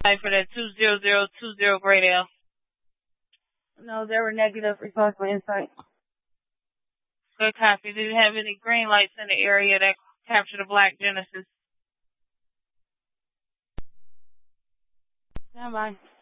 for that 20020 Graydale. No, there were negative response for insight. Good copy. Did you have any green lights in the area that captured a black Genesis? Stand by.